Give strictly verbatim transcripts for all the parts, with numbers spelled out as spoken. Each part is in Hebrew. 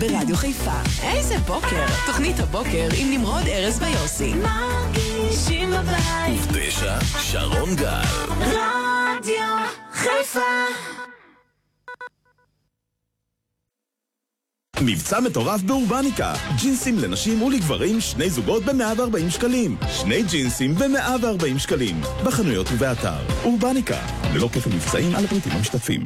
ברדיו חיפה. איזה בוקר! תוכנית הבוקר עם נמרוד ארז ויוסי. מרגישים בבית. ובתשע, שרון גל. רדיו חיפה. מבצע מטורף באורבניקה. ג'ינסים לנשים ולגברים, שני זוגות ב-מאה וארבעים שקלים. שני ג'ינסים ב-מאה וארבעים שקלים. בחנויות ובאתר. אורבניקה. ללא כפל מבצעים על הפריטים המשתתפים.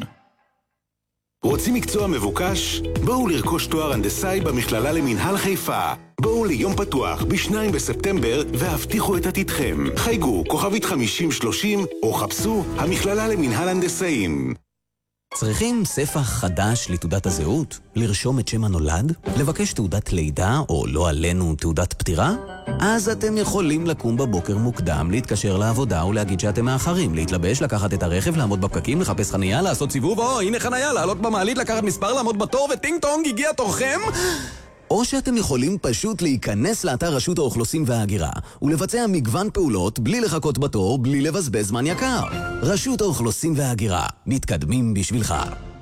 רוצים מקצוע מבוקש? בואו לרכוש תואר הנדסאי במכללה למינהל חיפה. בואו ליום פתוח בשניים בספטמבר והבטיחו את עתידכם. חייגו כוכבית חמישים שלושים או חפשו המכללה למינהל הנדסאים. צריכים ספח חדש לתעודת הזהות? לרשום את שם הנולד? לבקש תעודת לידה או לא עלינו תעודת פטירה? אז אתם יכולים לקום בבוקר מוקדם, להתקשר לעבודה ולהגיד שאתם מאחרים, להתלבש, לקחת את הרכב, לעמוד בפקקים, לחפש חנייה, לעשות סיבוב, או הנה חנייה, לעלות במעלית, לקחת מספר, לעמוד בתור וטינג טונג, הגיע תורכם? או שאתם יכולים פשוט להיכנס לאתר רשות האוכלוסין וההגירה ולבצע מגוון פעולות בלי לחכות בתור, בלי לבזבז זמן יקר. רשות האוכלוסין וההגירה, מתקדמים בשבילך.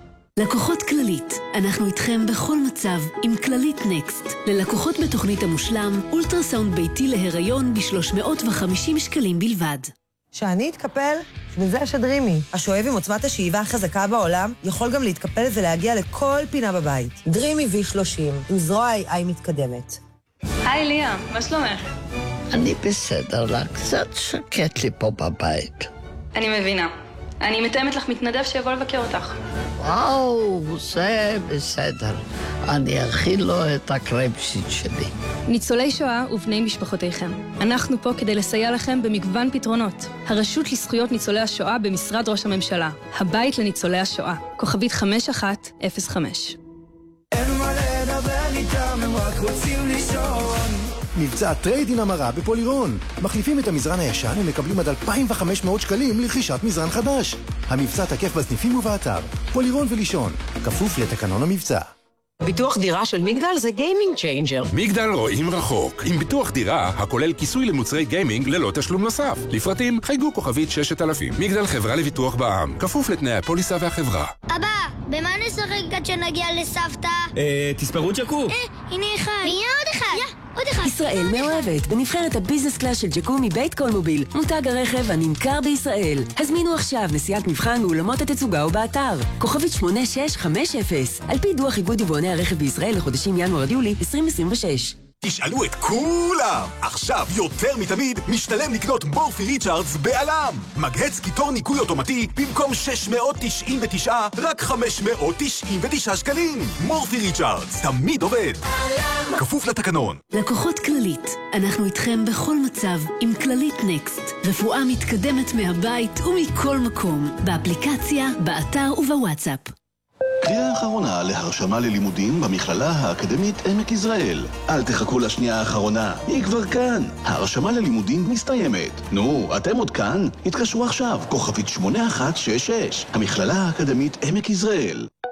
לקוחות כללית, אנחנו איתכם בכל מצב עם כללית נקסט. ללקוחות בתוכנית המושלם, אולטרסאונד ביתי להיריון ב-שלוש מאות וחמישים שקלים בלבד. שאני אתקפל, וזה השדרימי. השואב עם עוצמת השאיבה החזקה בעולם, יכול גם להתקפל ולהגיע לכל פינה בבית. דרימי וי שלושים, עם זרוע איי איי מתקדמת. היי ליה, מה שלומך? אני בסדר לה, קצת שקט לי פה בבית. אני מבינה. אני מתאמת לך מתנדב שיבוא לבקר אותך. וואו, זה בסדר. אני אכיל לו את הקרמשיט שלי. ניצולי שואה ובני משפחותיכם. אנחנו פה כדי לסייע לכם במגוון פתרונות. הרשות לזכויות ניצולי השואה במשרד ראש הממשלה. הבית לניצולי השואה. כוכבית חמש אחת אפס חמש. אין מה לדבר איתם, הם רק רוצים לישון. מבצע טריידין המרה בפולירון. מחליפים את המזרן הישן ומקבלים עד אלפיים וחמש מאות שקלים לרכישת מזרן חדש. המבצע תקף בסניפים ובאתר. פולירון ולישון. כפוף לתקנון המבצע. ביטוח דירה של מגדל זה גיימינג צ'יינג'ר. מגדל רואים רחוק. עם ביטוח דירה הכולל כיסוי למוצרי גיימינג ללא תשלום נוסף. לפרטים חייגו כוכבית ששת אלפים. מגדל חברה לביטוח בע"מ. כפוף לתנאי הפוליסה והחברה. אבא, במה נשחק עד שנגיע לסבתא? אה, תספרו ג'קו. אה, הנה אחד. הנה עוד אחד. יא, עוד אחד. ישראל מאוהבת בנבחרת הביזנס קלאס של ג'קו מבית קולמוביל. מותג הרכב הנמכר בישראל. הזמינו עכשיו נסיעת מבחן מאולמות התצוגה ובאתר. כוכבית שמונה שש חמש אפס. על פי דוח איגוד יבואני הרכב בישראל לחודשים ינואר עד יולי עשרים עשרים ושש. תשאלו את כולם! עכשיו יותר מתמיד משתלם לקנות מורפי ריצ'רדס בעלם! מגהץ קיטור ניקוי אוטומטי במקום שש מאות תשעים ותשע, רק חמש מאות תשעים ותשע שקלים! מורפי ריצ'רדס, תמיד עובד! כפוף לתקנון. לקוחות כללית, אנחנו איתכם בכל מצב עם כללית נקסט. רפואה מתקדמת מהבית ומכל מקום, באפליקציה, באתר ובוואטסאפ. קריאה האחרונה להרשמה ללימודים במכללה האקדמית עמק יזרעאל. אל תחכו לשנייה האחרונה, היא כבר כאן. ההרשמה ללימודים מסתיימת. נו, אתם עוד כאן? התקשרו עכשיו, כוכבית שמונה אחת שש שש. המכללה האקדמית עמק יזרעאל.